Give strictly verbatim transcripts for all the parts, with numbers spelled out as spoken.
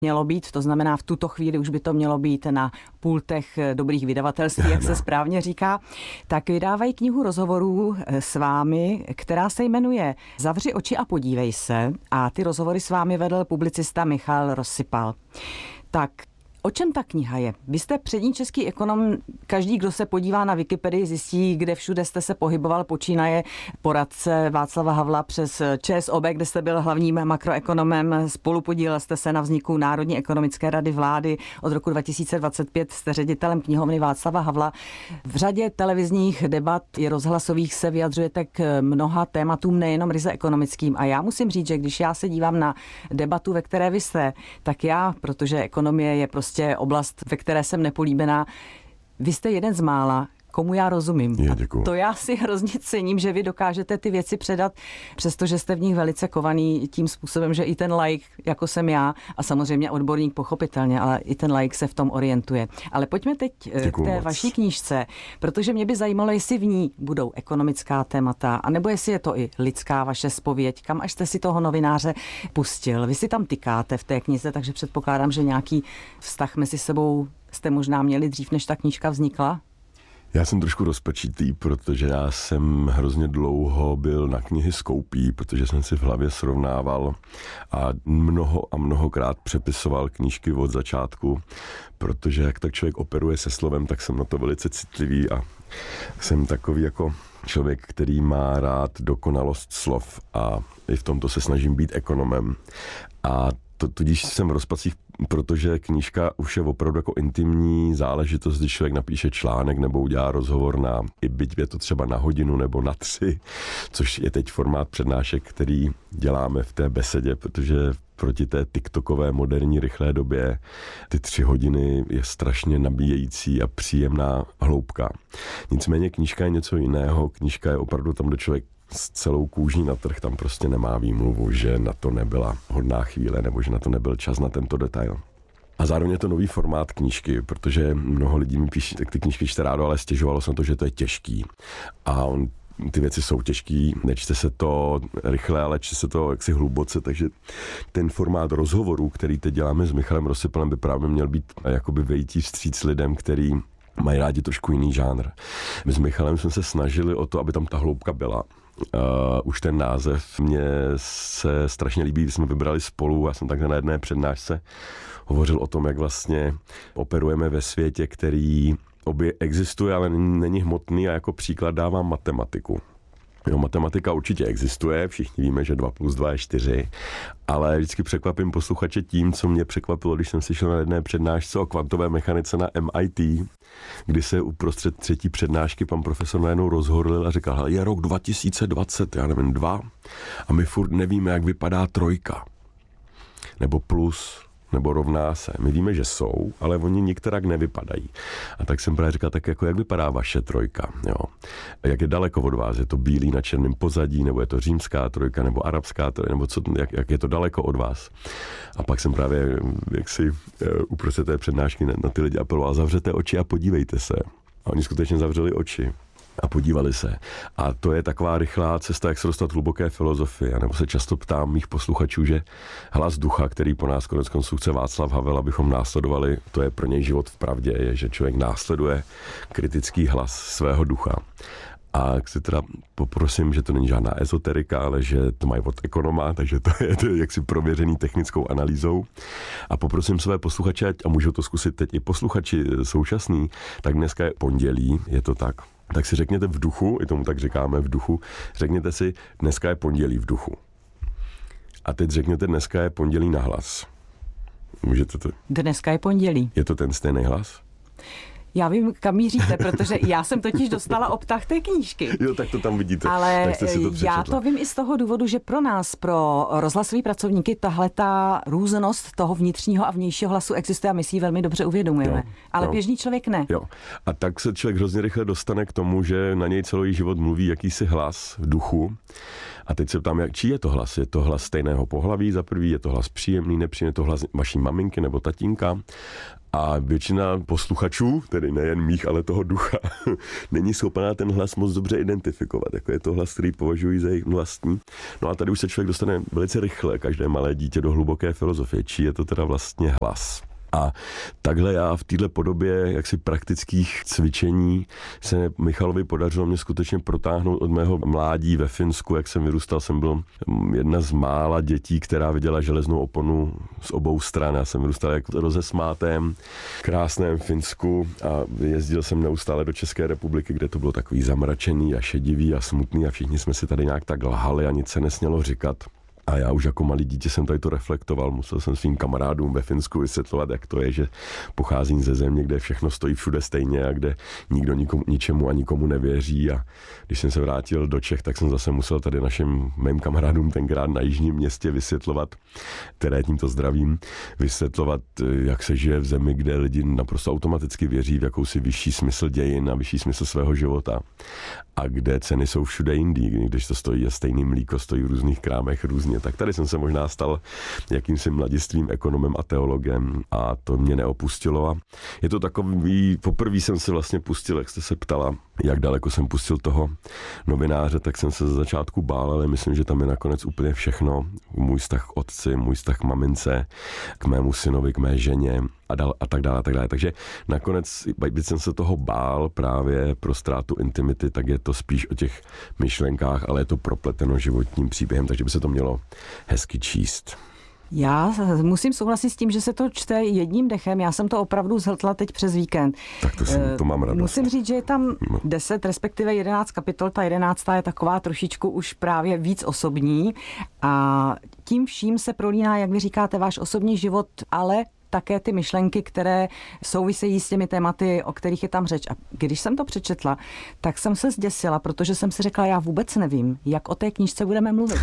mělo být, to znamená v tuto chvíli už by to mělo být na pultech dobrých vydavatelství, jak se správně říká, tak vydávají knihu rozhovorů s vámi, která se jmenuje Zavři oči a podívej se, a ty rozhovory s vámi vedl publicista Michal Rozsypal. Tak o čem ta kniha je? Vy jste přední český ekonom, každý, kdo se podívá na Wikipedii, zjistí, kde všude jste se pohyboval, počínaje poradce Václava Havla přes ČSOB, kde jste byl hlavním makroekonomem, spolupodílel jste se na vzniku Národní ekonomické rady vlády, od roku dva tisíce dvacet pět jste ředitelem knihovny Václava Havla. V řadě televizních debat i rozhlasových se vyjadřujete k mnoha tématům, nejenom ryze ekonomickým. A já musím říct, že když já se dívám na debatu, ve které vy jste, tak já, protože ekonomie je prostě Prostě oblast, ve které jsem nepolíbená. Vy jste jeden z mála, komu já rozumím. Je, to já si hrozně cením, že vy dokážete ty věci předat, přestože jste v nich velice kovaný tím způsobem, že i ten laik, jako jsem já, a samozřejmě odborník pochopitelně, ale i ten laik se v tom orientuje. Ale pojďme teď Děkuju k té moc. vaší knížce, protože mě by zajímalo, jestli v ní budou ekonomická témata, anebo jestli je to i lidská vaše zpověď, kam až jste si toho novináře pustil. Vy si tam tykáte v té knize, takže předpokládám, že nějaký vztah mezi sebou jste možná měli dřív, než ta knížka vznikla. Já jsem trošku rozpačitý, protože já jsem hrozně dlouho byl na knihy skoupý, protože jsem si v hlavě srovnával a mnoho a mnohokrát přepisoval knížky od začátku, protože jak tak člověk operuje se slovem, tak jsem na to velice citlivý a jsem takový jako člověk, který má rád dokonalost slov a i v tomto se snažím být ekonomem. A to, tudíž jsem v rozpacích, protože knížka už je opravdu jako intimní záležitost, když člověk napíše článek nebo udělá rozhovor na, i byť je to třeba na hodinu nebo na tři, což je teď formát přednášek, který děláme v té besedě, protože proti té tiktokové moderní rychlé době ty tři hodiny je strašně nabíjející a příjemná hloubka. Nicméně knížka je něco jiného, knížka je opravdu tam, kde člověk s celou kůží na trh, tam prostě nemá výmluvu, že na to nebyla hodná chvíle nebo že na to nebyl čas na tento detail. A zároveň je to nový formát knížky, protože mnoho lidí mi píše, tak ty knížky čte rádo, ale stěžovalo se na to, že to je těžký. A on, ty věci jsou těžký, nečte se to rychle, ale čte se to jaksi hluboce, takže ten formát rozhovorů, který teď děláme s Michalem Rozsypalem, by právě měl být jakoby vejítí vstříc lidem, který mají rádi trošku jiný žánr. My s Michalem jsme se snažili o to, aby tam ta hloubka byla. Uh, už ten název mě se strašně líbí, když jsme vybrali spolu, já jsem takhle na jedné přednášce hovořil o tom, jak vlastně operujeme ve světě, který obě existuje, ale není hmotný, a jako příklad dávám matematiku. Jo, matematika určitě existuje, všichni víme, že dva plus dva je čtyři, ale vždycky překvapím posluchače tím, co mě překvapilo, když jsem slyšel na jedné přednášce o kvantové mechanice na M I T, kdy se uprostřed třetí přednášky pan profesor najednou rozhorlil a říkal, je rok dva tisíce dvacet, já nevím, dva, a my furt nevíme, jak vypadá trojka, nebo plus, nebo rovná se. My víme, že jsou, ale oni některak nevypadají. A tak jsem právě říkal, tak jako jak vypadá vaše trojka, jo? Jak je daleko od vás? Je to bílý na černém pozadí, nebo je to římská trojka, nebo arabská trojka, nebo co, jak, jak je to daleko od vás? A pak jsem právě, jak si uprostřed té přednášky na, na ty lidi apeloval, zavřete oči a podívejte se. A oni skutečně zavřeli oči a podívali se. A to je taková rychlá cesta, jak se dostat hluboké filozofie. Nebo se často ptám mých posluchačů, že hlas ducha, který po nás konec konců chce Václav Havel, abychom následovali, to je pro něj život v pravdě, je, že člověk následuje kritický hlas svého ducha. A si teda poprosím, že to není žádná ezoterika, ale že to mají od ekonoma, takže to je to jaksi prověřený technickou analýzou. A poprosím své posluchače, a můžu to zkusit teď i posluchači současný, tak dneska je pondělí, je to tak. Tak si řekněte v duchu, i tomu tak říkáme v duchu, řekněte si, dneska je pondělí v duchu. A teď řekněte, dneska je pondělí na hlas. Můžete to? Dneska je pondělí. Je to ten stejný hlas? Já vím, kam míříte, protože já jsem totiž dostala obsah té knížky. Jo, tak to tam vidíte. Ale tak jste si to já to vím i z toho důvodu, že pro nás, pro rozhlasový pracovníky, tahle ta různost toho vnitřního a vnějšího hlasu existuje a my si ji velmi dobře uvědomujeme. Jo, ale jo. Běžný člověk ne. Jo. A tak se člověk hrozně rychle dostane k tomu, že na něj celý život mluví jakýsi hlas v duchu. A teď se ptám, jak, čí je to hlas? Je to hlas stejného pohlaví za prvý, je to hlas příjemný, nepříjemný, je to hlas vaší maminky nebo tatínka? A většina posluchačů, tedy nejen mých, ale toho ducha, není schopná ten hlas moc dobře identifikovat. Jako je to hlas, který považují za jejich vlastní. No a tady už se člověk dostane velice rychle, každé malé dítě, do hluboké filozofie. Čí je to teda vlastně hlas? A takhle já v této podobě jaksi praktických cvičení se Michalovi podařilo mě skutečně protáhnout od mého mládí ve Finsku, jak jsem vyrůstal, jsem byl jedna z mála dětí, která viděla železnou oponu z obou stran. Já jsem vyrůstal jako rozesmátém, krásném Finsku a jezdil jsem neustále do České republiky, kde to bylo takový zamračený a šedivý a smutný a všichni jsme si tady nějak tak lhali a nic se nesmělo říkat. A já už jako malý dítě jsem tady to reflektoval. Musel jsem svým kamarádům ve Finsku vysvětlovat, jak to je, že pocházím ze země, kde všechno stojí všude stejně a kde nikdo nikomu, ničemu a nikomu nevěří. A když jsem se vrátil do Čech, tak jsem zase musel tady našim mým kamarádům tenkrát na jižním městě vysvětlovat, které tímto zdravím, vysvětlovat, jak se žije v zemi, kde lidi naprosto automaticky věří v jakousi vyšší smysl dějin a vyšší smysl svého života. A kde ceny jsou všude jindý, když to stojí a stejný mlíko stojí v různých krámech různě. Tak tady jsem se možná stal jakýmsi mladistvým ekonomem a teologem a to mě neopustilo. A je to takový, poprvé jsem se vlastně pustil, jak jste se ptala, jak daleko jsem pustil toho novináře, tak jsem se ze začátku bál, ale myslím, že tam je nakonec úplně všechno. Můj vztah k otci, můj vztah k mamince, k mému synovi, k mé ženě a, dal, a tak dále, a tak dále. Takže nakonec, když jsem se toho bál právě pro ztrátu intimity, tak je to spíš o těch myšlenkách, ale je to propleteno životním příběhem, takže by se to mělo hezky číst. Já musím souhlasit s tím, že se to čte jedním dechem. Já jsem to opravdu zhltla teď přes víkend. Tak to, jsem, to mám radost. Musím říct, že je tam deset, respektive jedenáct kapitol. Ta jedenáctá je taková trošičku už právě víc osobní. A tím vším se prolíná, jak vy říkáte, váš osobní život, ale také ty myšlenky, které souvisejí s těmi tématy, o kterých je tam řeč. A když jsem to přečetla, tak jsem se zděsila, protože jsem si řekla, já vůbec nevím, jak o té knížce budeme mluvit.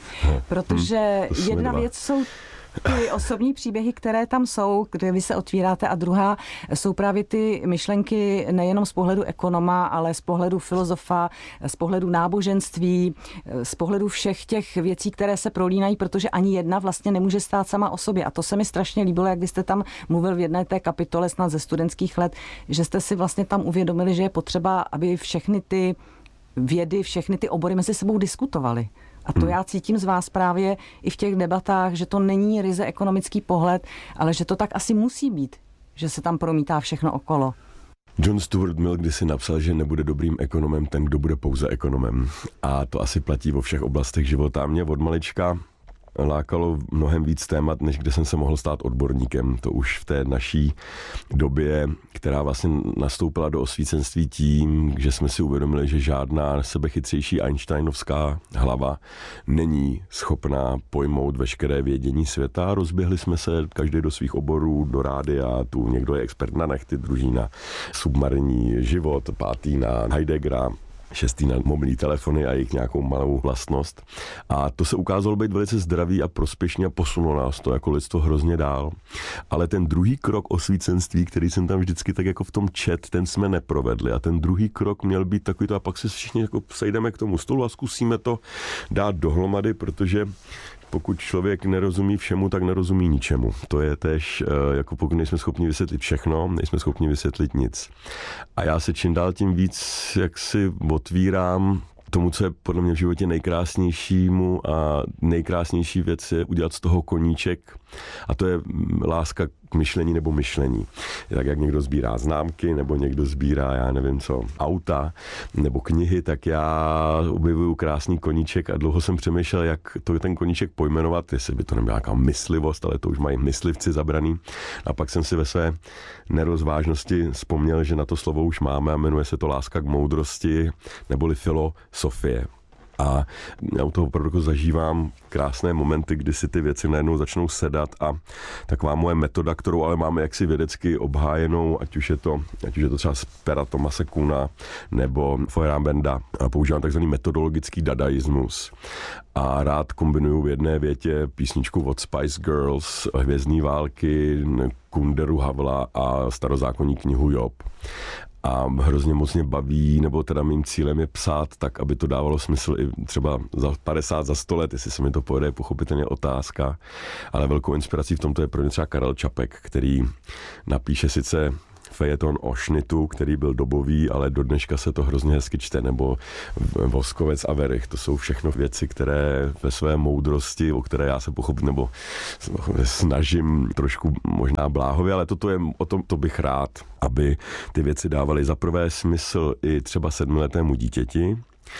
Protože jedna věc jsou ty osobní příběhy, které tam jsou, kde vy se otvíráte, a druhá jsou právě ty myšlenky nejenom z pohledu ekonoma, ale z pohledu filozofa, z pohledu náboženství, z pohledu všech těch věcí, které se prolínají, protože ani jedna vlastně nemůže stát sama o sobě. A to se mi strašně líbilo, jak vy jste tam mluvil v jedné té kapitole snad ze studentských let, že jste si vlastně tam uvědomili, že je potřeba, aby všechny ty vědy, všechny ty obory mezi sebou diskutovaly. A to já cítím z vás právě i v těch debatách, že to není ryze ekonomický pohled, ale že to tak asi musí být, že se tam promítá všechno okolo. John Stuart Mill kdysi napsal, že nebude dobrým ekonomem ten, kdo bude pouze ekonomem. A to asi platí vo všech oblastech života. Mě od malička lákalo mnohem víc témat, než kde jsem se mohl stát odborníkem. To už v té naší době, která vlastně nastoupila do osvícenství tím, že jsme si uvědomili, že žádná sebechytřejší einsteinovská hlava není schopná pojmout veškeré vědění světa. Rozběhli jsme se každý do svých oborů, do rádia, tu někdo je expert na nechty, druhý na submarinní život, pátý na Heideggera, šestý na mobilní telefony a jejich nějakou malou vlastnost. A to se ukázalo být velice zdravý a prospěšný a posunulo nás to jako lidstvo hrozně dál. Ale ten druhý krok osvícenství, který jsem tam vždycky tak jako v tom čet, ten jsme neprovedli. A ten druhý krok měl být takový to a pak se všichni jako sejdeme k tomu stolu a zkusíme to dát dohromady, protože pokud člověk nerozumí všemu, tak nerozumí ničemu. To je tež, jako pokud nejsme schopni vysvětlit všechno, nejsme schopni vysvětlit nic. A já se čím dál tím víc, jak si otvírám tomu, co je podle mě v životě nejkrásnějšímu, a nejkrásnější věc je udělat z toho koníček, a to je láska k myšlení nebo myšlení. Tak jak někdo sbírá známky, nebo někdo sbírá, já nevím co, auta, nebo knihy, tak já objevuju krásný koníček a dlouho jsem přemýšlel, jak to ten koníček pojmenovat, jestli by to nebyla nějaká myslivost, ale to už mají myslivci zabraný. A pak jsem si ve své nerozvážnosti vzpomněl, že na to slovo už máme a jmenuje se to láska k moudrosti, neboli filosofie. A já u toho opravdu zažívám krásné momenty, kdy si ty věci najednou začnou sedat, a taková moje metoda, kterou ale máme jaksi vědecky obhájenou, ať už je to, ať už je to třeba z pera Thomase Kuhna nebo Feuerbenda, a používám takzvaný metodologický dadaismus. A rád kombinuju v jedné větě písničku od Spice Girls, Hvězdní války, Kunderu Havla a starozákonní knihu Job. a hrozně moc mě baví, nebo teda mým cílem je psát tak, aby to dávalo smysl i třeba za padesát, za sto let, jestli se mi to povede, je pochopitelně otázka, ale velkou inspirací v tomto je pro mě třeba Karel Čapek, který napíše sice fejeton o šnitu, který byl dobový, ale do dneška se to hrozně hezky čte, nebo Voskovec a Werich. To jsou všechno věci, které ve své moudrosti, o které já se pochopit, nebo snažím trošku možná bláhově, ale toto je, o tom to bych rád, aby ty věci dávaly za prvé smysl i třeba sedmiletému dítěti,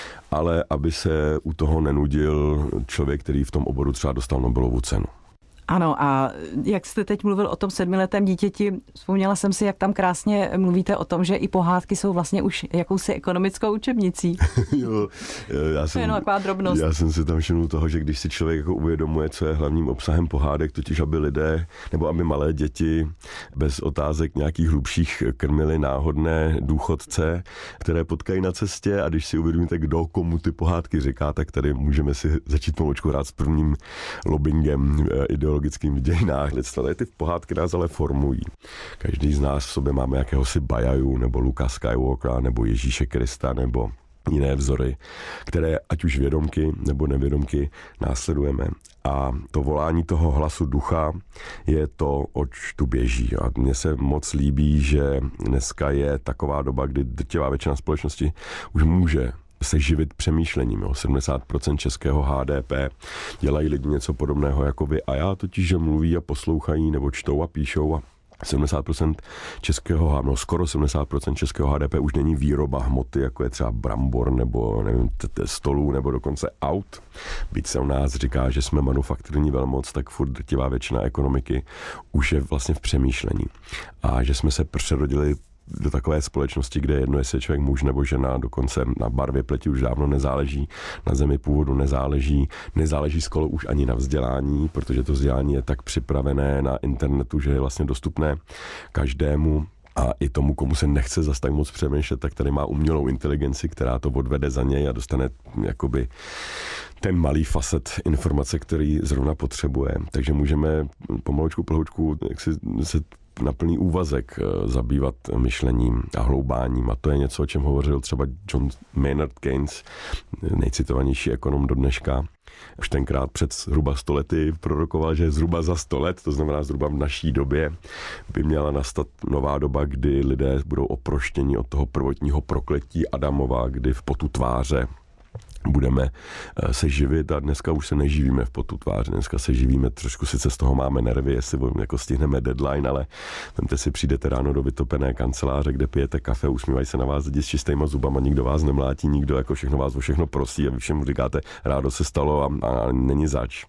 ale aby se u toho nenudil člověk, který v tom oboru třeba dostal Nobelovu cenu. Ano, a jak jste teď mluvil o tom sedmiletém dítěti, vzpomněla jsem si, jak tam krásně mluvíte o tom, že i pohádky jsou vlastně už jakousi ekonomickou učebnicí. jo, já jsem, to je jenom taková drobnost. Já jsem si tam všimnul toho, že když si člověk jako uvědomuje, co je hlavním obsahem pohádek, totiž aby lidé, nebo aby malé děti bez otázek nějakých hlubších krmili náhodné důchodce, které potkají na cestě, a když si uvědomíte, kdo komu ty pohádky říká, tak tady můžeme si začít pomůčku hrát s prvním lobbingem ideologickým v dějinách lidstva. Tady ty pohádky nás ale formují. Každý z nás v sobě máme jakéhosi Bajaju, nebo Luka Skywalkera, nebo Ježíše Krista, nebo jiné vzory, které ať už vědomky nebo nevědomky následujeme. A to volání toho hlasu ducha je to, oč tu běží. A mně se moc líbí, že dneska je taková doba, kdy drtivá většina společnosti už může se živit přemýšlením. Jo. sedmdesát procent českého H D P dělají lidi něco podobného jako vy a já, totiž, že mluví a poslouchají nebo čtou a píšou, a sedmdesát procent českého, no skoro sedmdesát procent českého H D P už není výroba hmoty, jako je třeba brambor nebo nevím, stolů nebo dokonce aut. Byť se o nás říká, že jsme manufakturní velmoc, tak furt drtivá většina ekonomiky už je vlastně v přemýšlení. A že jsme se přerodili do takové společnosti, kde jedno, jestli je člověk muž nebo žena, dokonce na barvě pleti už dávno nezáleží, na zemi původu nezáleží, nezáleží skoro už ani na vzdělání, protože to vzdělání je tak připravené na internetu, že je vlastně dostupné každému. A i tomu, komu se nechce zas tak moc přemýšlet, tak tady má umělou inteligenci, která to odvede za něj a dostane jakoby ten malý facet informace, který zrovna potřebuje. Takže můžeme pomalučku, pomalučku, jak si se na plný úvazek zabývat myšlením a hloubáním. A to je něco, o čem hovořil třeba John Maynard Keynes, nejcitovanější ekonom do dneška. Už tenkrát před zhruba sto lety prorokoval, že zhruba za sto let, to znamená zhruba v naší době, by měla nastat nová doba, kdy lidé budou oproštěni od toho prvotního prokletí Adamova, kdy v potu tváře budeme se živit, a dneska už se neživíme v potu tváře, dneska se živíme, trošku sice z toho máme nervy, jestli jako stihneme deadline, ale vemte si, přijdete ráno do vytopené kanceláře, kde pijete kafe, usmívají se na vás lidi s čistýma zubama, nikdo vás nemlátí, nikdo jako všechno vás o všechno prosí a vy všem říkáte, rádo se stalo a, a není zač.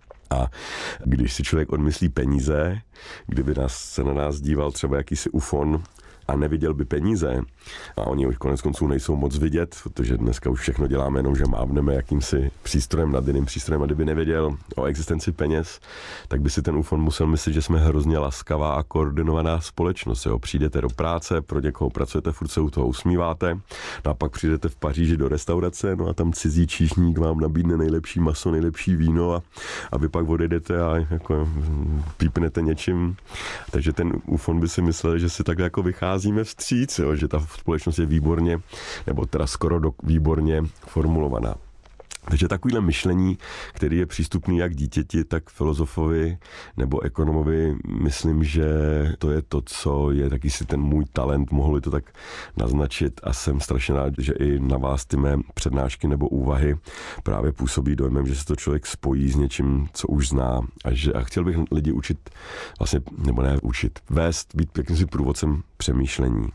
A když si člověk odmyslí peníze, kdyby nás, se na nás díval třeba jakýsi ufon a neviděl by peníze, a oni už konec konců nejsou moc vidět, protože dneska už všechno děláme jenom, že mávneme jakýmsi přístrojem nad jiným přístrojem, a kdyby nevěděl o existenci peněz, tak by si ten ufon musel myslet, že jsme hrozně laskavá a koordinovaná společnost. Jo. Přijdete do práce, pro někoho pracujete, furt se u toho usmíváte, no a pak přijdete v Paříži do restaurace, no a tam cizí číšník vám nabídne nejlepší maso, nejlepší víno, a, a vy pak odejdete a jako pípnete něčím. Takže ten ufon by si myslel, že si tak jako vycházíme vstříc, jo, že ta společnost je výborně, nebo teda skoro do, výborně formulovaná. Takže takovýhle myšlení, který je přístupný jak dítěti, tak filozofovi nebo ekonomovi, myslím, že to je to, co je taky si ten můj talent, mohli to tak naznačit, a jsem strašně rád, že i na vás ty mé přednášky nebo úvahy právě působí dojmem, že se to člověk spojí s něčím, co už zná, a, že, a chtěl bych lidi učit, vlastně, nebo ne učit, vést, být jakýmsi průvodcem přemýšlení.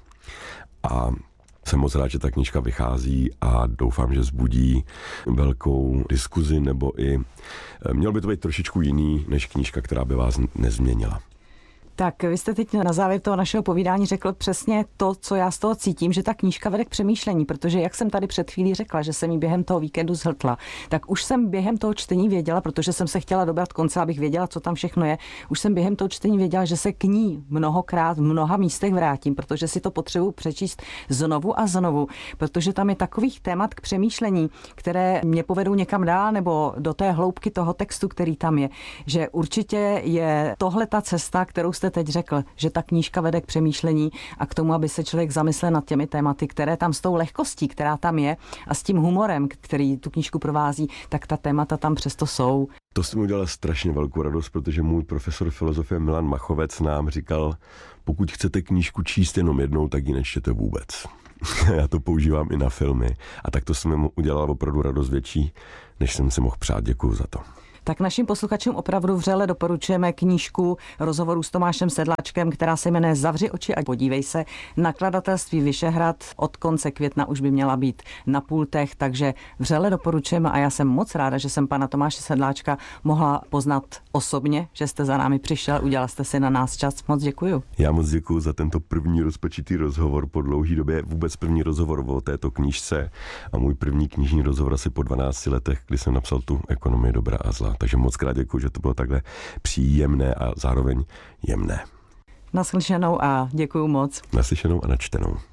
A jsem moc rád, že ta knížka vychází a doufám, že vzbudí velkou diskuzi, nebo i měl by to být trošičku jiný než knížka, která by vás nezměnila. Tak vy jste teď na závěr toho našeho povídání řekl přesně to, co já z toho cítím, že ta knížka vede k přemýšlení, protože jak jsem tady před chvílí řekla, že jsem ji během toho víkendu zhltla, tak už jsem během toho čtení věděla, protože jsem se chtěla dobrat konce, abych věděla, co tam všechno je. Už jsem během toho čtení věděla, že se k ní mnohokrát v mnoha místech vrátím, protože si to potřebuji přečíst znovu a znovu, protože tam je takových témat k přemýšlení, které mě povedou někam dál nebo do té hloubky toho textu, který tam je, že určitě je tohle ta cesta, kterou jste jste teď řekl, že ta knížka vede k přemýšlení a k tomu, aby se člověk zamyslel nad těmi tématy, které tam s tou lehkostí, která tam je a s tím humorem, který tu knížku provází, tak ta témata tam přesto jsou. To si mi udělala strašně velkou radost, protože můj profesor filozofie Milan Machovec nám říkal, pokud chcete knížku číst jenom jednou, tak ji nečtěte vůbec. Já to používám i na filmy a tak to jsem mu udělal opravdu radost větší, než jsem si mohl přát. Děkuju za to. Tak našim posluchačům opravdu vřele doporučujeme knížku rozhovorů s Tomášem Sedláčkem, která se jmenuje Zavři oči a podívej se. Nakladatelství Vyšehrad od konce května už by měla být na pultech, takže vřele doporučujeme a já jsem moc ráda, že jsem pana Tomáše Sedláčka mohla poznat osobně, že jste za námi přišel, udělal jste si na nás čas. Moc děkuju. Já moc děkuju za tento první rozpačitý rozhovor po dlouhé době, vůbec první rozhovor o této knížce a můj první knižní rozhovor asi po dvanácti letech, kdy jsem napsal tu Ekonomii dobra a zla. Takže moc krát děkuji, že to bylo takhle příjemné a zároveň jemné. Naslyšenou a děkuju moc. Naslyšenou a načtenou.